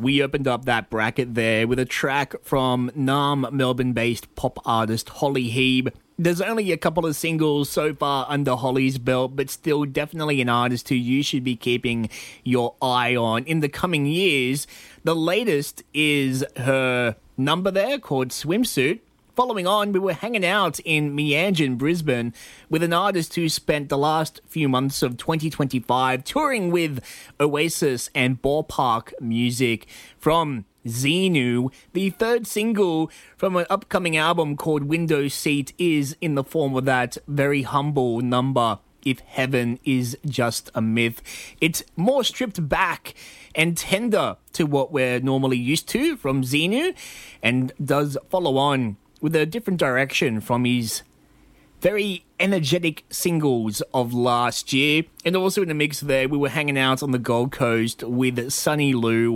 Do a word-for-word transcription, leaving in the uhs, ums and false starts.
We opened up that bracket there with a track from Nam Melbourne-based pop artist Holly Heeb. There's only a couple of singles so far under Holly's belt, but still definitely an artist who you should be keeping your eye on in the coming years. The latest is her number there called Swimsuit. Following on, we were hanging out in Meanjin, Brisbane, with an artist who spent the last few months of twenty twenty-five touring with Oasis and Ballpark Music from Xenu. The third single from an upcoming album called Window Seat is in the form of that very humble number, If Heaven Is Just a Myth. It's more stripped back and tender to what we're normally used to from Xenu, and does follow on with a different direction from his very energetic singles of last year. And also in the mix there, we were hanging out on the Gold Coast with Sunny Lou.